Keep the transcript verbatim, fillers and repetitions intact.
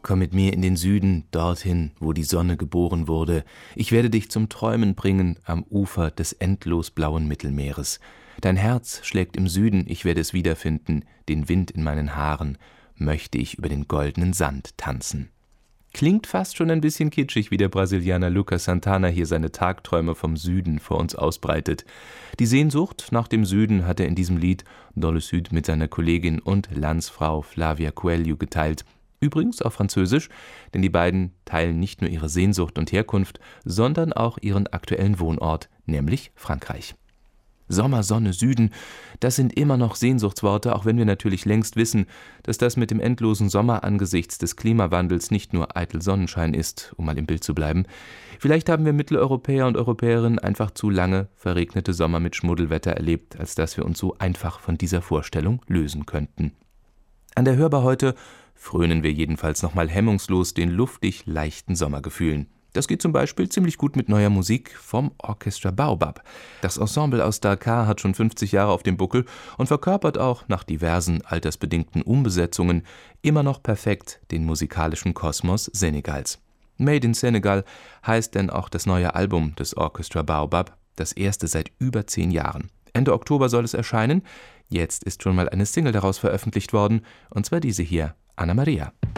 Komm mit mir in den Süden, dorthin, wo die Sonne geboren wurde. Ich werde dich zum Träumen bringen am Ufer des endlos blauen Mittelmeeres. Dein Herz schlägt im Süden, ich werde es wiederfinden, den Wind in meinen Haaren, möchte ich über den goldenen Sand tanzen. Klingt fast schon ein bisschen kitschig, wie der Brasilianer Lucas Santana hier seine Tagträume vom Süden vor uns ausbreitet. Die Sehnsucht nach dem Süden hat er in diesem Lied Dans le Sud mit seiner Kollegin und Landsfrau Flavia Coelho geteilt. Übrigens auf Französisch, denn die beiden teilen nicht nur ihre Sehnsucht und Herkunft, sondern auch ihren aktuellen Wohnort, nämlich Frankreich. Sommer, Sonne, Süden, das sind immer noch Sehnsuchtsworte, auch wenn wir natürlich längst wissen, dass das mit dem endlosen Sommer angesichts des Klimawandels nicht nur eitel Sonnenschein ist, um mal im Bild zu bleiben. Vielleicht haben wir Mitteleuropäer und Europäerinnen einfach zu lange verregnete Sommer mit Schmuddelwetter erlebt, als dass wir uns so einfach von dieser Vorstellung lösen könnten. An der Hörbar heute frönen wir jedenfalls nochmal hemmungslos den luftig leichten Sommergefühlen. Das geht zum Beispiel ziemlich gut mit neuer Musik vom Orchestra Baobab. Das Ensemble aus Dakar hat schon fünfzig Jahre auf dem Buckel und verkörpert auch nach diversen altersbedingten Umbesetzungen immer noch perfekt den musikalischen Kosmos Senegals. Made in Senegal heißt denn auch das neue Album des Orchestra Baobab, das erste seit über zehn Jahren. Ende Oktober soll es erscheinen. Jetzt ist schon mal eine Single daraus veröffentlicht worden, und zwar diese hier, Anna Maria.